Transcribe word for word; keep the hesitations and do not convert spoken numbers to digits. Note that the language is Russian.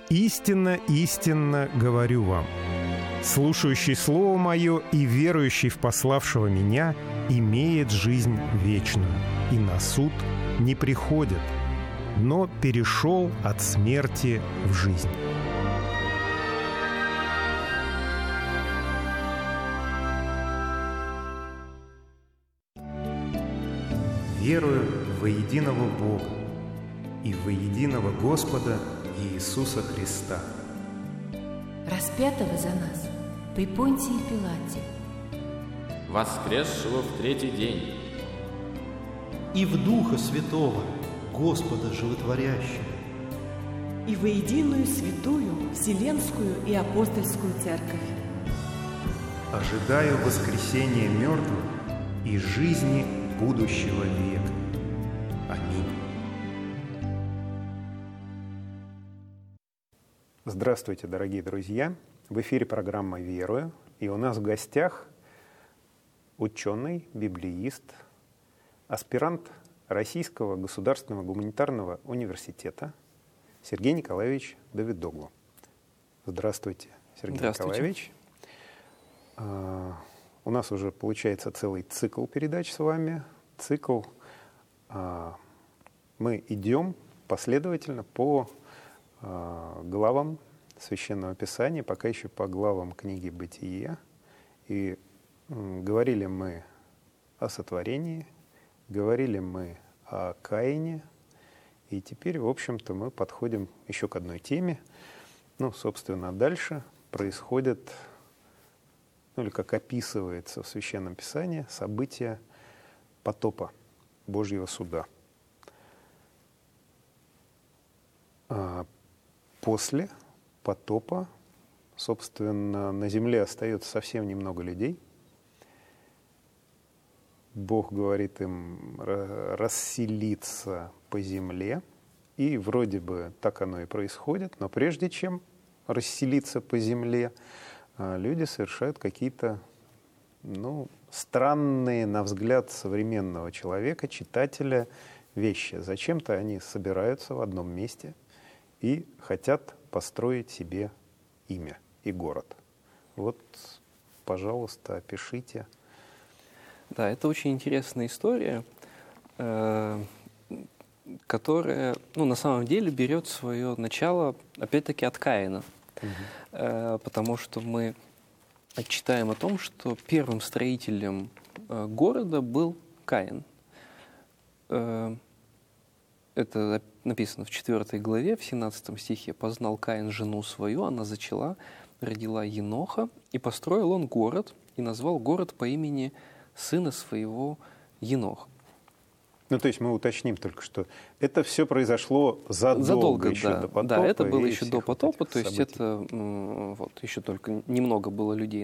Истинно, истинно говорю вам, слушающий Слово Мое и верующий в пославшего Меня имеет жизнь вечную, и на суд не приходит, но перешел от смерти в жизнь». Верую во единого Бога и во единого Господа Иисуса Христа, распятого за нас при Понтии Пилате, воскресшего в третий день, и в Духа Святого, Господа Животворящего, и во единую святую Вселенскую и Апостольскую Церковь. ожидаю воскресения мертвых и жизни будущего века. Аминь. Здравствуйте, дорогие друзья! В эфире программа «Верую», и у нас в гостях ученый, библеист, аспирант Российского государственного гуманитарного университета Сергей Николаевич Давидоглу. Здравствуйте, Сергей Здравствуйте. Николаевич. А, у нас уже получается целый цикл передач с вами. Цикл а, мы идем последовательно по а, главам Священного Писания, пока еще по главам книги «Бытие». И м, говорили мы о сотворении, говорили мы о Каине, и теперь, в общем-то, мы подходим еще к одной теме. Ну, собственно, дальше происходит, ну или как описывается в Священном Писании, события потопа, Божьего суда. А после потопа, собственно, на земле остается совсем немного людей. Бог говорит им расселиться по земле, и вроде бы так оно и происходит, но прежде чем расселиться по земле, люди совершают какие-то, ну, странные, на взгляд современного человека, читателя, вещи. Зачем-то они собираются в одном месте и хотят построить себе имя и город. Вот, пожалуйста, опишите. Да, это очень интересная история, э, которая, ну, на самом деле берет свое начало, опять-таки, от Каина. Угу. Э, потому что мы читаем о том, что первым строителем э, города был Каин. Э, это написано в четвёртой главе, в семнадцатом стихе. «Познал Каин жену свою, она зачала, родила Еноха, и построил он город, и назвал город по имени сына своего Еноха». Ну, то есть мы уточним только, что это все произошло задолго, задолго еще да. до потопа. Да, это было еще до потопа, вот то есть событий. это вот, еще только немного было людей